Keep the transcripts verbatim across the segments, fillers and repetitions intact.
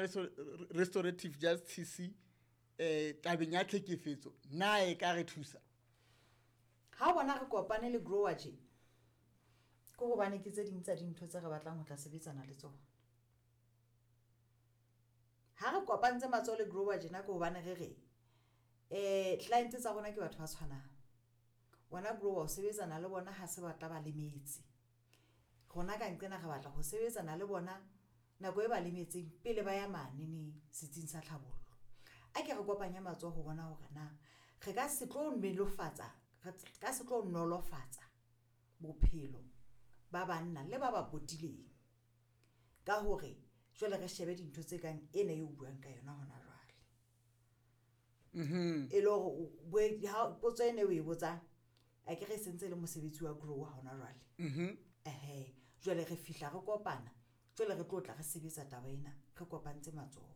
restorative justice eh tabeng ya tlhekefetso na e ka re thusa ha bona re kopane le grower je go go bane ke tse ding tsa dintho tse re batlang go tla sebetsana le tsona ha re kopantse matso le grower je na go bane re re eh client tsa bona ke batho ba tshwanang bona grower o sebetsana le bona ha se batla ba le metsi gona ka ntsena ga batla go sebetsana le bona nako e ba le metsi pele ba ya mane ni setsing sa tlhabollo a ke re kopanya matso go bona hore na re ka se tlo melofatsa ka se tlo nolofatsa bophelo ba banna le ba ba botileng ka hore jwale re shebe dintho tse kang ene e buang ka yona hona jwale mhm e lo bwe ha potso ene o e botsa a ke re sentse le mosebetsi wa grower hona jwale mhm ehe jwale re fihla re kopana jwale re tlotla re sebetsa taba ena re kopantse matsoho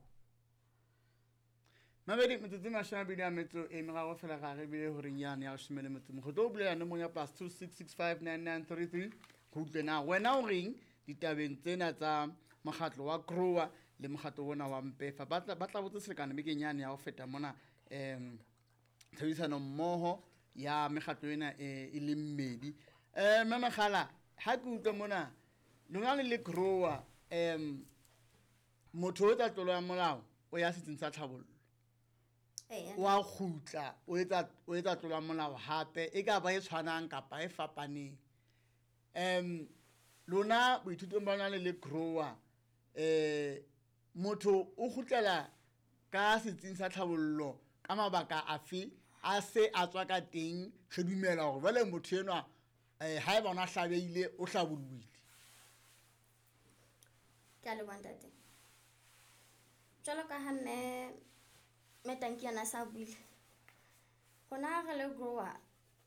mabedi metsotso mashome bidi a metso e meraro fela ga re bile hore nyane ya shimele motho go tlo bulela no mo ya plus two six six five nine nine three three go tsena wena o reng ditabeng tsena tsa mokgatlo wa grower le mokgatlo ona wa Mpefa batla batla botse selekana be ke nyane ya go feta mona em tshebedisano mmoho ya mekgatlo ena e le mmedi eh mama khala ha ke utlwa mona lona le grower em motho o tla tlolo ya molao o ya setsing sa tlhabollo eh wa khutla o etsa o etsa tlolo ya molao hape e ka ba e tshwanang kapa e fapaneng em lona boithutong ba lona le grower eh motho o khutlela ka setsing sa tlhabollo ka mabaka afe a se a tswa ka teng re dumela hore jwale motho enwa eh ha e bona hlabeile o hlabolluile ke a le bontate jalo ka ha mme metanki yana sa buile gona ga le grower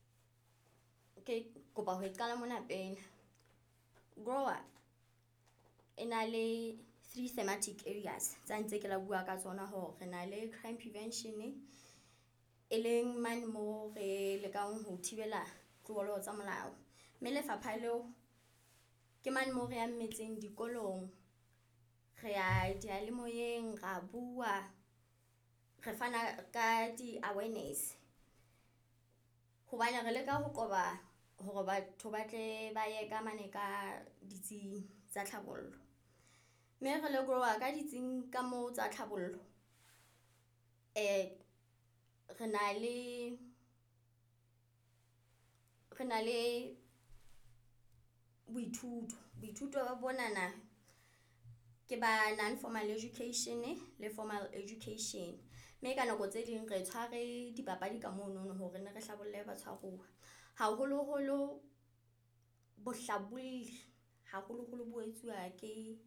ke go ba ho ikala mona pele grower ena le three thematic areas tsa ntse ke la bua ka tsona ho re na le crime prevention e leng man mo re le ka ho thibela tlolo tsa molao mme le fapha leo ke man mo re ya metseng dikolong re ya dia le moyeng ra bua re fana ka di awareness ho bana re le ka ho qoba hore batho ba tle ba ye ka mane ka ditsi tsa tlhabollo mme re le grower ka ditsing ka mo tsa tlhabollo eh re na le re na le boithuto boithuto ba bonana ke ba non formal education le formal education me ka nako tse ding re tshware dipapadi ka mono hore ne re hlabolle ba tshwaruwa ha holo holo bohlabuli ha holo holo boetsuwa ke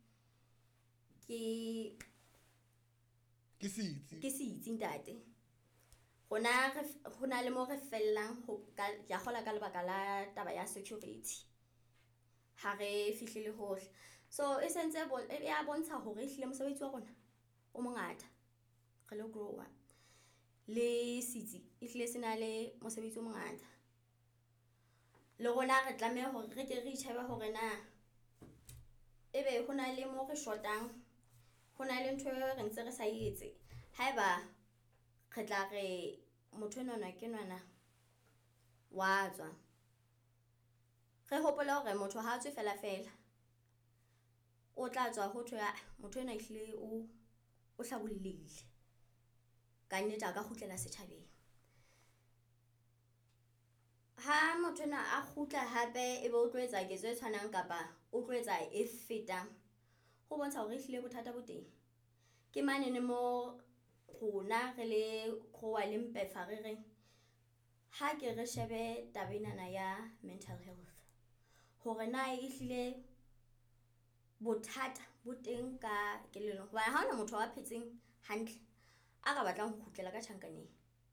ke ke sitsi ke sitsi ntate gona re gona le mo re fellang ho ya gola ka lebaka la taba ya security ha re fihlile hohle so e sentse e ya bontsha hore ehlile mosebetsi wa rona o mongata re lo grower le sitsi ehlile sena le mosebetsi o mongata le rona re tlameha hore re ke re itsheba hore na ebe hona le mo re shotang hona le ntho re ntse re sa etse haeba re tla re motho nona ke nona wa tswa re hopola hore motho ha tswe fela fela o tla tswa ho thwa motho ena ihlile o o hlabollile ka nnete ka khutlela setjhabeng ha motho na a khutla hape e be o tloetsa ke tse tshwanang kapa o tloetsa e fetang go bontsha hore ihlile bothata bo teng ke mane ne mo rona re le khoa le Mpefa re re ha ke re shebe tabinana ya mental health hore na ihlile bothata bo teng ka kelelo ba ha hona motho wa phetseng hantle a ka batlang ho khutlela ka tjhankaneng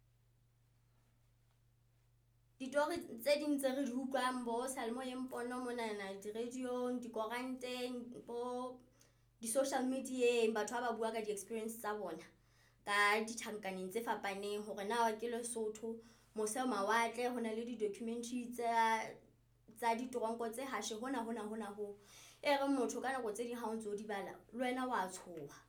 ditori tse ding tse re di utlwang bo salmo yempono mona na di radio di koranteng bo di social media batho ba bua ka di experience tsa bona ka dithankaneng tse fapaneng hore na wa ke Lesotho mose mawatle hona le di documentary tsa tsa ditronko tse hashe hona hona hona ho e re motho ka nako tse ding ha o ntse o di bala le wena wa tshoha